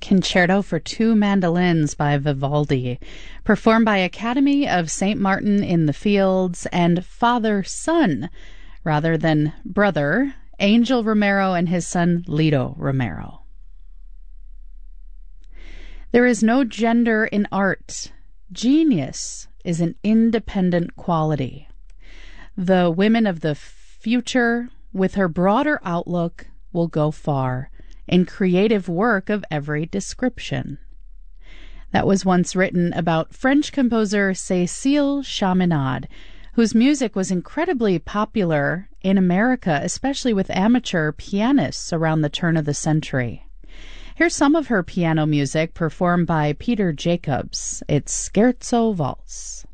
Concerto for Two Mandolins by Vivaldi, performed by Academy of St. Martin in the Fields and father-son, rather than brother, Angel Romero and his son Lito Romero. There is no gender in art. Genius is an independent quality. The women of the future, with her broader outlook, will go far in creative work of every description. That was once written about French composer Cécile Chaminade, whose music was incredibly popular in America, especially with amateur pianists around the turn of the century. Here's some of her piano music performed by Peter Jacobs. It's Scherzo Valse.